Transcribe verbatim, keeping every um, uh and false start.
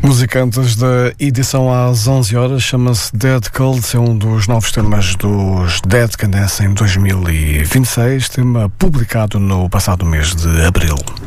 Musicantes da edição às onze horas, chama-se Dead Cold, é um dos novos temas dos Dead que nasce em dois mil e vinte e seis, tema publicado no passado mês de abril.